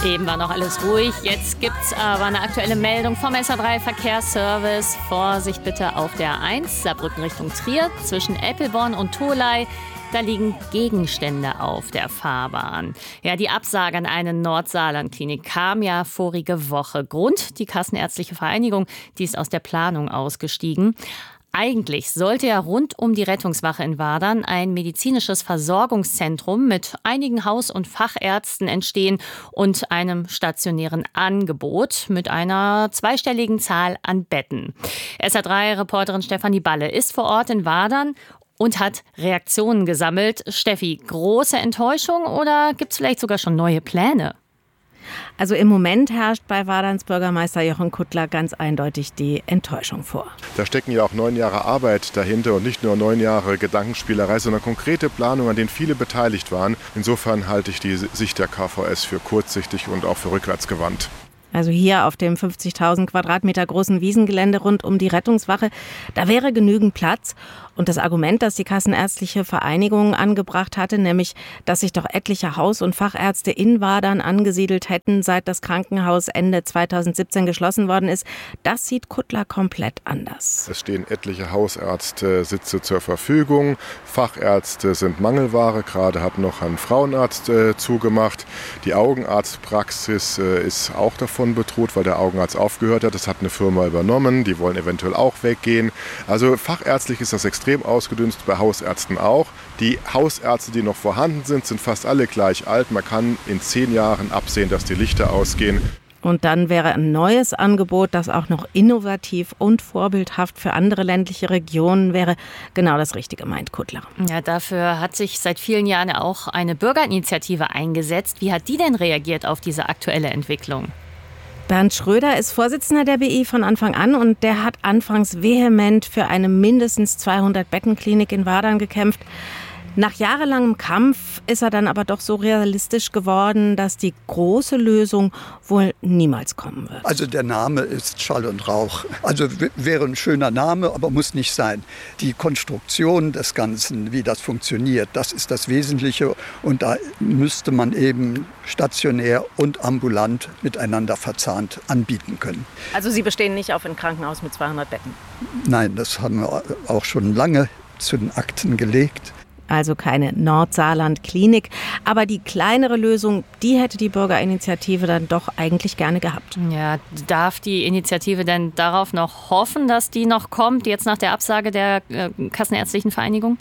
Eben war noch alles ruhig. Jetzt gibt's aber eine aktuelle Meldung vom SA3 Verkehrsservice. Vorsicht bitte auf der A1, Saarbrücken Richtung Trier, zwischen Eppelborn und Tholey. Da liegen Gegenstände auf der Fahrbahn. Ja, die Absage an eine Nordsaarland-Klinik kam ja vorige Woche. Grund, die Kassenärztliche Vereinigung, die ist aus der Planung ausgestiegen. Eigentlich sollte ja rund um die Rettungswache in Wadern ein medizinisches Versorgungszentrum mit einigen Haus- und Fachärzten entstehen und einem stationären Angebot mit einer zweistelligen Zahl an Betten. SA3-Reporterin Stefanie Balle ist vor Ort in Wadern und hat Reaktionen gesammelt. Steffi, große Enttäuschung oder gibt es vielleicht sogar schon neue Pläne? Also im Moment herrscht bei Waderns Bürgermeister Jochen Kuttler ganz eindeutig die Enttäuschung vor. Da stecken ja auch 9 Jahre Arbeit dahinter und nicht nur 9 Jahre Gedankenspielerei, sondern konkrete Planungen, an denen viele beteiligt waren. Insofern halte ich die Sicht der KVS für kurzsichtig und auch für rückwärtsgewandt. Also hier auf dem 50.000 Quadratmeter großen Wiesengelände rund um die Rettungswache, da wäre genügend Platz. Und das Argument, das die Kassenärztliche Vereinigung angebracht hatte, nämlich, dass sich doch etliche Haus- und Fachärzte in Wadern angesiedelt hätten, seit das Krankenhaus Ende 2017 geschlossen worden ist, das sieht Kuttler komplett anders. Es stehen etliche Hausärzte-Sitze zur Verfügung. Fachärzte sind Mangelware. Gerade hat noch ein Frauenarzt zugemacht. Die Augenarztpraxis ist auch davon bedroht, weil der Augenarzt aufgehört hat. Das hat eine Firma übernommen. Die wollen eventuell auch weggehen. Also fachärztlich ist das extrem ausgedünnt, bei Hausärzten auch. Die Hausärzte, die noch vorhanden sind, sind fast alle gleich alt. Man kann in 10 Jahren absehen, dass die Lichter ausgehen. Und dann wäre ein neues Angebot, das auch noch innovativ und vorbildhaft für andere ländliche Regionen wäre, genau das Richtige, meint Kuttler. Ja, dafür hat sich seit vielen Jahren auch eine Bürgerinitiative eingesetzt. Wie hat die denn reagiert auf diese aktuelle Entwicklung? Bernd Schröder ist Vorsitzender der BI von Anfang an und der hat anfangs vehement für eine mindestens 200-Betten-Klinik in Wadern gekämpft. Nach jahrelangem Kampf ist er dann aber doch so realistisch geworden, dass die große Lösung wohl niemals kommen wird. Also der Name ist Schall und Rauch. Also wäre ein schöner Name, aber muss nicht sein. Die Konstruktion des Ganzen, wie das funktioniert, das ist das Wesentliche. Und da müsste man eben stationär und ambulant miteinander verzahnt anbieten können. Also Sie bestehen nicht auf ein Krankenhaus mit 200 Betten? Nein, das haben wir auch schon lange zu den Akten gelegt. Also keine Nordsaarland-Klinik. Aber die kleinere Lösung, die hätte die Bürgerinitiative dann doch eigentlich gerne gehabt. Ja, darf die Initiative denn darauf noch hoffen, dass die noch kommt, jetzt nach der Absage der Kassenärztlichen Vereinigung?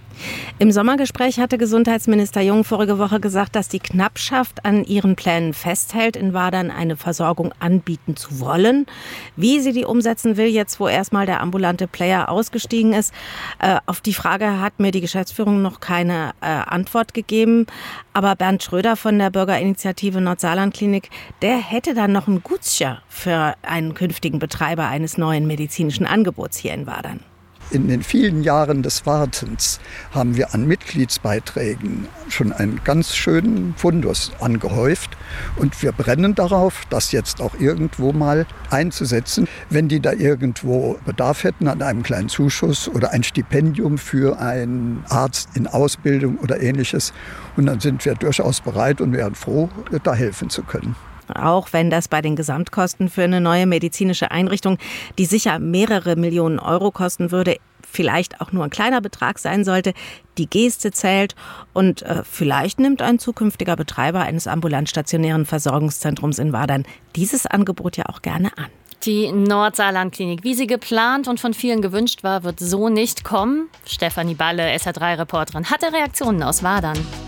Im Sommergespräch hatte Gesundheitsminister Jung vorige Woche gesagt, dass die Knappschaft an ihren Plänen festhält, in Wadern eine Versorgung anbieten zu wollen. Wie sie die umsetzen will, jetzt wo erstmal der ambulante Player ausgestiegen ist, auf die Frage hat mir die Geschäftsführung noch keine Antwort gegeben. Aber Bernd Schröder von der Bürgerinitiative Nordsaarland-Klinik, der hätte dann noch ein Gutschen für einen künftigen Betreiber eines neuen medizinischen Angebots hier in Wadern. In den vielen Jahren des Wartens haben wir an Mitgliedsbeiträgen schon einen ganz schönen Fundus angehäuft. Und wir brennen darauf, das jetzt auch irgendwo mal einzusetzen, wenn die da irgendwo Bedarf hätten an einem kleinen Zuschuss oder ein Stipendium für einen Arzt in Ausbildung oder Ähnliches. Und dann sind wir durchaus bereit und wären froh, da helfen zu können. Auch wenn das bei den Gesamtkosten für eine neue medizinische Einrichtung, die sicher mehrere Millionen Euro kosten würde, vielleicht auch nur ein kleiner Betrag sein sollte, die Geste zählt und vielleicht nimmt ein zukünftiger Betreiber eines ambulant stationären Versorgungszentrums in Wadern dieses Angebot ja auch gerne an. Die Nordsaarland-Klinik, wie sie geplant und von vielen gewünscht war, wird so nicht kommen. Stefanie Balle, SA3-Reporterin, hatte Reaktionen aus Wadern.